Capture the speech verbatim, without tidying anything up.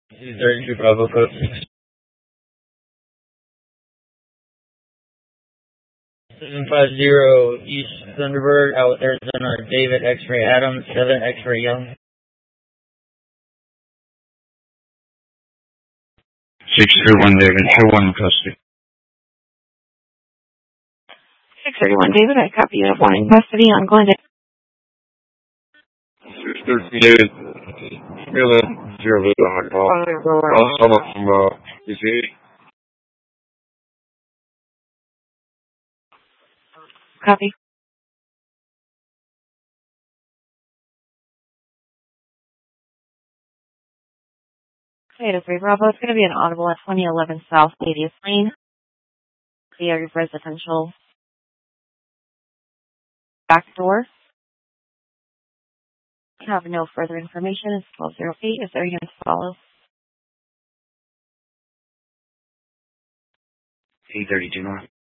thirty-two Bravo code six. seven five zero East Thunderbird, out Arizona, David X-Ray Adams, seven X-Ray Young. six thirty-one David, show one in custody. six thirty-one David, I copy you have one in custody on Glendale. six thirteen David, feel it, zero Vista high call. I'm up from uh, D C. Copy. Okay, to three Bravo, it's going to be an audible at twenty eleven South eightieth Lane, the area of residential back door. I have no further information. It's twelve oh eight. Is there anything to follow? eight thirty-two North.